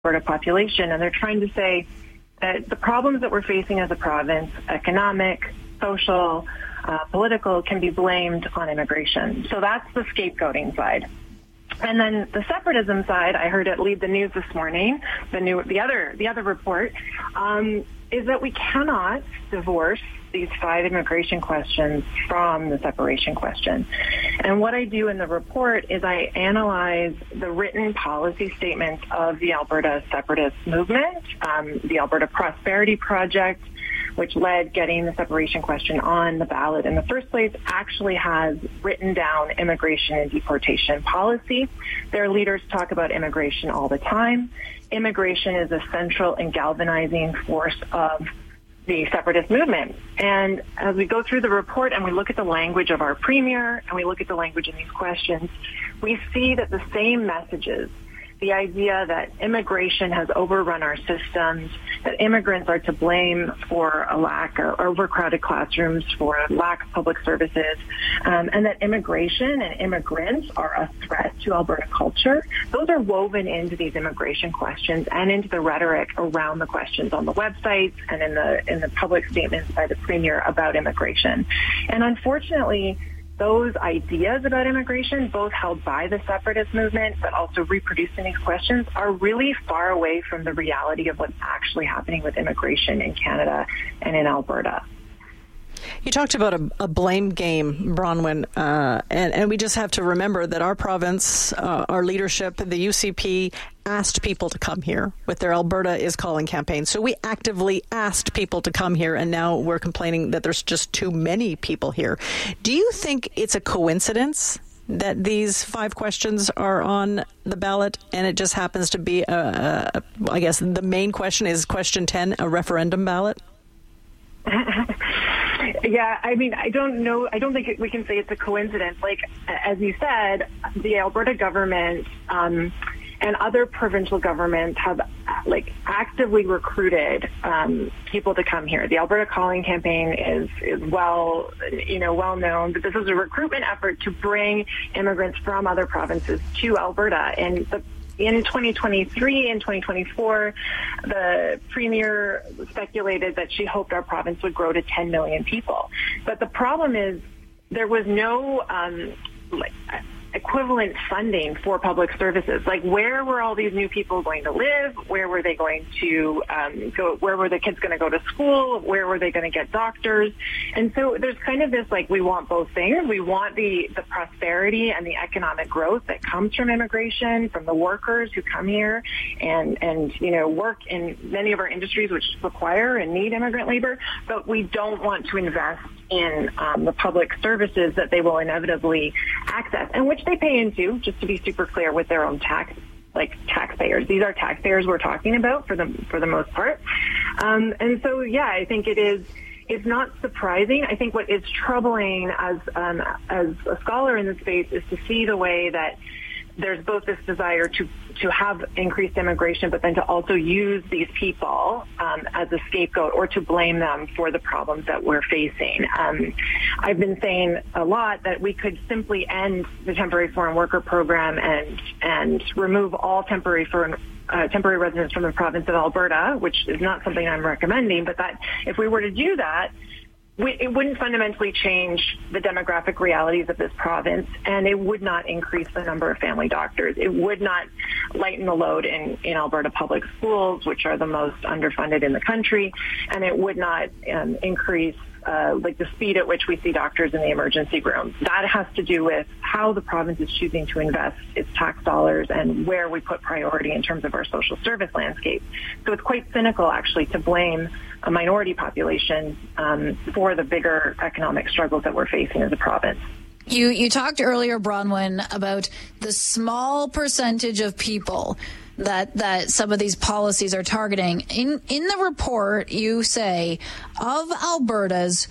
Alberta population, and they're trying to say that the problems that we're facing as a province, economic, social, political, can be blamed on immigration. So that's the scapegoating side. And then the separatism side, I heard it lead the news this morning, the other report, is that we cannot divorce these 5 immigration questions from the separation question. And what I do in the report is I analyze the written policy statements of the Alberta separatist movement, the Alberta Prosperity Project, which led getting the separation question on the ballot in the first place, actually has written down immigration and deportation policy. Their leaders talk about immigration all the time. Immigration is a central and galvanizing force of the separatist movement. And as we go through the report and we look at the language of our premier and we look at the language in these questions, we see that the same messages, the idea that immigration has overrun our systems, that immigrants are to blame for a lack of overcrowded classrooms, for a lack of public services, and that immigration and immigrants are a threat to Alberta culture. Those are woven into these immigration questions and into the rhetoric around the questions on the websites and in the public statements by the premier about immigration. And unfortunately, those ideas about immigration, both held by the separatist movement but also reproduced in these questions, are really far away from the reality of what's actually happening with immigration in Canada and in Alberta. You talked about a blame game, Bronwyn, and we just have to remember that our province, our leadership, the UCP, asked people to come here with their Alberta is Calling campaign. So we actively asked people to come here, and now we're complaining that there's just too many people here. Do you think it's a coincidence that these 5 questions are on the ballot, and it just happens to be, I guess the main question is question 10, a referendum ballot? Yeah, I mean, I don't know. I don't think we can say it's a coincidence. Like, as you said, the Alberta government and other provincial governments have actively recruited people to come here. The Alberta Calling campaign is well known, but this is a recruitment effort to bring immigrants from other provinces to Alberta. And in 2023 and 2024, the premier speculated that she hoped our province would grow to 10 million people. But the problem is there was no equivalent funding for public services. Like, where were all these new people going to live? Where were they going to go? Where were the kids going to go to school? Where were they going to get doctors? And so there's kind of this, we want both things. We want the prosperity and the economic growth that comes from immigration, from the workers who come here and work in many of our industries which require and need immigrant labor. But we don't want to invest in the public services that they will inevitably access, and which they pay into, just to be super clear, with their own taxpayers. These are taxpayers we're talking about for the most part. And so, yeah, I think it's not surprising. I think what is troubling as a scholar in the space is to see the way that there's both this desire to have increased immigration, but then to also use these people as a scapegoat or to blame them for the problems that we're facing. I've been saying a lot that we could simply end the temporary foreign worker program and remove all temporary residents from the province of Alberta, which is not something I'm recommending, but that if we were to do that, it wouldn't fundamentally change the demographic realities of this province, and it would not increase the number of family doctors. It would not lighten the load in Alberta public schools, which are the most underfunded in the country, and it would not increase the speed at which we see doctors in the emergency room. That has to do with how the province is choosing to invest its tax dollars and where we put priority in terms of our social service landscape. So it's quite cynical, actually, to blame a minority population for the bigger economic struggles that we're facing as a province. You talked earlier, Bronwyn, about the small percentage of people that some of these policies are targeting. In the report, you say of Alberta's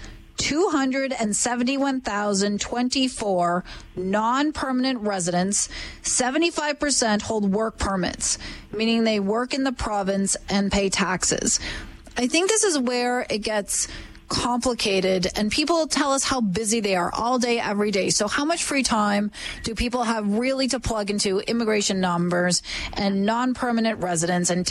271,024 non-permanent residents, 75% hold work permits, meaning they work in the province and pay taxes. I think this is where it gets complicated, and people tell us how busy they are all day, every day. So how much free time do people have really to plug into immigration numbers and non-permanent residents and